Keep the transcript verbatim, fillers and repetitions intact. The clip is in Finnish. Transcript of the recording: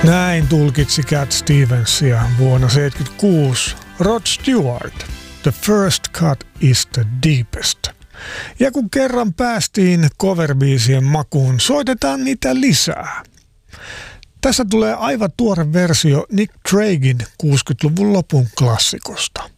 Näin tulkitsi Cat Stevensia vuonna seitsemänkymmentäkuusi Rod Stewart. The first cut is the deepest. Ja kun kerran päästiin coverbiisien makuun, soitetaan niitä lisää. Tässä tulee aivan tuore versio Nick Drakein kuusikymmentäluvun lopun klassikosta.